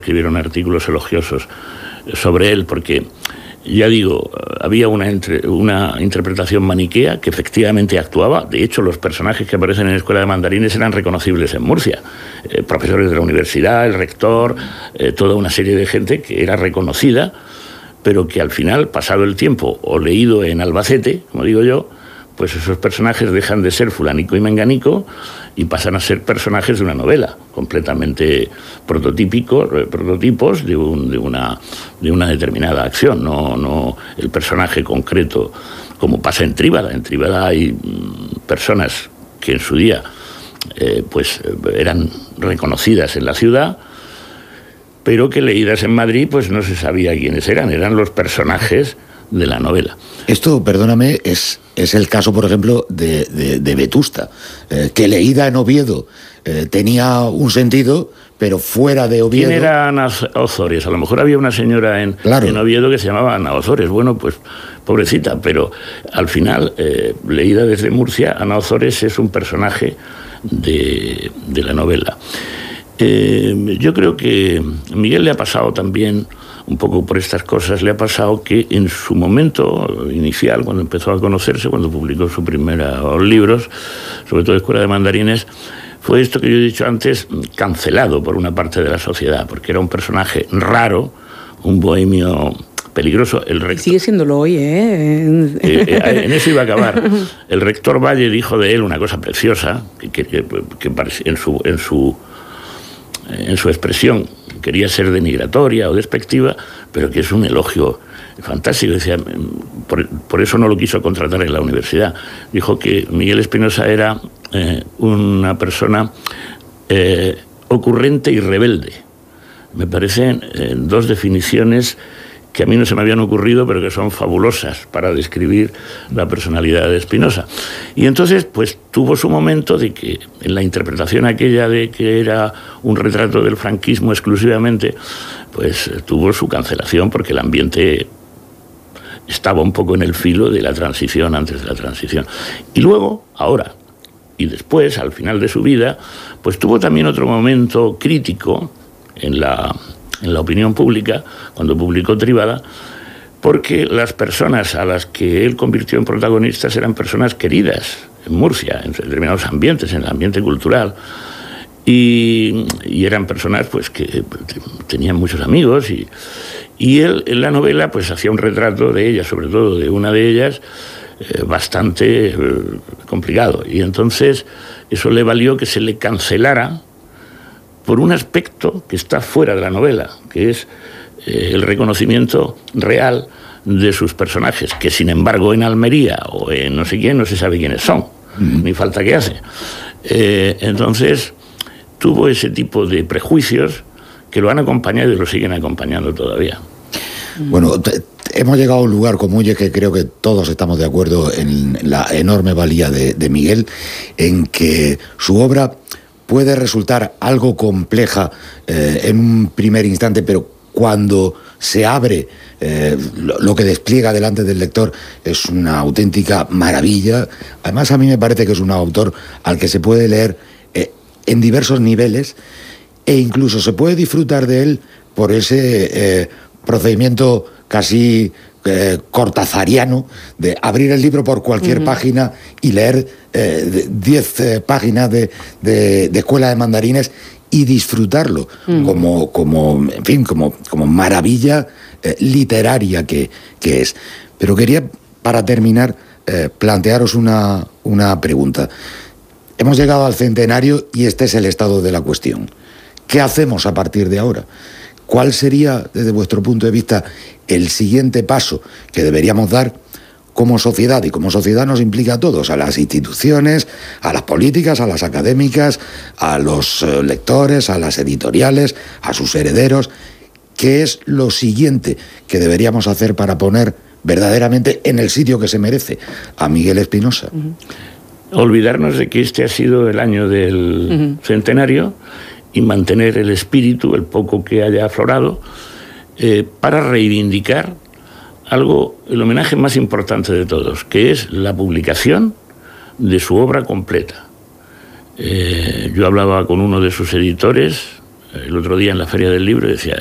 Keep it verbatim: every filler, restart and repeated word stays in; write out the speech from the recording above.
escribieron artículos elogiosos sobre él, porque, ya digo, había una, entre, una interpretación maniquea que efectivamente actuaba. De hecho, los personajes que aparecen en la Escuela de Mandarines eran reconocibles en Murcia. Eh, profesores de la universidad, el rector, eh, toda una serie de gente que era reconocida, pero que al final, pasado el tiempo, o leído en Albacete, como digo yo, pues esos personajes dejan de ser fulanico y menganico y pasan a ser personajes de una novela, completamente prototípicos, prototipos de, un, de, una, de una determinada acción, no, no el personaje concreto, como pasa en Tríbada. En Tríbada hay mmm, personas que en su día eh, pues eran reconocidas en la ciudad, pero que leídas en Madrid pues no se sabía quiénes eran, eran los personajes de la novela. Esto, perdóname, es, es el caso, por ejemplo, de, de, de Vetusta, eh, que leída en Oviedo eh, tenía un sentido, pero fuera de Oviedo... ¿Quién era Ana Ozores? A lo mejor había una señora en, claro. en Oviedo que se llamaba Ana Ozores. Bueno, pues pobrecita, pero al final, eh, leída desde Murcia, Ana Ozores es un personaje de, de la novela. Eh, yo creo que a Miguel le ha pasado también, un poco por estas cosas, le ha pasado que en su momento inicial, cuando empezó a conocerse, cuando publicó sus primeros libros, sobre todo Escuela de Mandarines, fue esto que yo he dicho antes, cancelado por una parte de la sociedad, porque era un personaje raro, un bohemio peligroso. El rector, sigue siéndolo hoy, ¿eh? eh, eh en eso iba a acabar. El rector Valle dijo de él una cosa preciosa, que, que, que, que en su... En su en su expresión quería ser denigratoria o despectiva, pero que es un elogio fantástico. Decía, por, por eso no lo quiso contratar en la universidad. Dijo que Miguel Espinosa era eh, una persona eh, ocurrente y rebelde. Me parecen eh, dos definiciones que a mí no se me habían ocurrido, pero que son fabulosas para describir la personalidad de Espinosa. Y entonces, pues, tuvo su momento de que, en la interpretación aquella de que era un retrato del franquismo exclusivamente, pues tuvo su cancelación, porque el ambiente estaba un poco en el filo de la transición, antes de la transición. Y luego, ahora, y después, al final de su vida, pues tuvo también otro momento crítico en la... en la opinión pública, cuando publicó Tríbada, porque las personas a las que él convirtió en protagonistas eran personas queridas en Murcia, en determinados ambientes, en el ambiente cultural, y, y eran personas pues que tenían muchos amigos, y, y él en la novela pues hacía un retrato de ellas, sobre todo de una de ellas, eh, bastante eh, complicado, y entonces eso le valió que se le cancelara por un aspecto que está fuera de la novela, que es eh, el reconocimiento real de sus personajes, que sin embargo en Almería o en no sé quién no se sabe quiénes son, mm. ni falta que hace. Eh, entonces tuvo ese tipo de prejuicios que lo han acompañado y lo siguen acompañando todavía. Bueno, te, hemos llegado a un lugar común y que creo que todos estamos de acuerdo en la enorme valía de, de Miguel, en que su obra puede resultar algo compleja eh, en un primer instante, pero cuando se abre eh, lo, lo que despliega delante del lector es una auténtica maravilla. Además, a mí me parece que es un autor al que se puede leer eh, en diversos niveles, e incluso se puede disfrutar de él por ese eh, procedimiento casi eh, cortazariano de abrir el libro por cualquier uh-huh. página y leer diez eh, eh, páginas de, de, de Escuela de Mandarines y disfrutarlo uh-huh. como, como, en fin, como, como maravilla eh, literaria que, que es. Pero quería, para terminar, eh, plantearos una, una pregunta. Hemos llegado al centenario y este es el estado de la cuestión. ¿Qué hacemos a partir de ahora? ¿Cuál sería, desde vuestro punto de vista, el siguiente paso que deberíamos dar como sociedad? Y como sociedad nos implica a todos, a las instituciones, a las políticas, a las académicas, a los lectores, a las editoriales, a sus herederos. ¿Qué es lo siguiente que deberíamos hacer para poner verdaderamente en el sitio que se merece a Miguel Espinosa? Uh-huh. Olvidarnos de que este ha sido el año del uh-huh. centenario, y mantener el espíritu, el poco que haya aflorado, eh, para reivindicar algo, el homenaje más importante de todos, que es la publicación de su obra completa. Eh, yo hablaba con uno de sus editores el otro día en la Feria del Libro, decía,